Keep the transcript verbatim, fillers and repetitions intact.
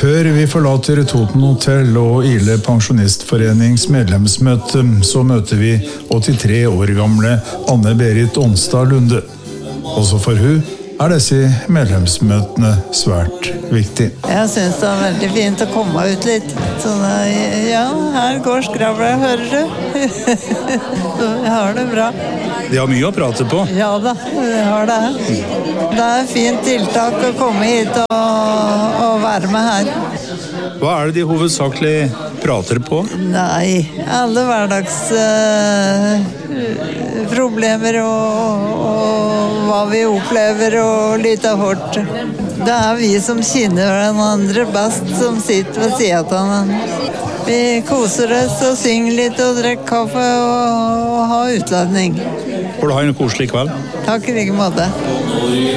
Før vi forlater Toten Hotel og Ile Pensjonistforenings medlemsmøte, så møter vi åttitre år gamle Anne-Berit Onstad Lunde. Også for hun er disse medlemsmøtene svært viktig. Jeg synes det er veldig fint å komme ut litt. Sånn, ja, her går skravla, hører du? Jeg har det bra. De har mye å prate på. Ja da, jeg har det. Det er et fint tiltak å komme hit og, og være med her. Hva er det de hovedsakelig prater på? Nei, alle hverdags uh, problemer og, og hva vi opplever og litt av hvert. Det er vi som kjenner hverandre best som sitter ved siden av hverandre. Vi koser oss og synger litt og drikker kaffe og, og har utladning. Får du ha en koselig kveld? Takk i like måte.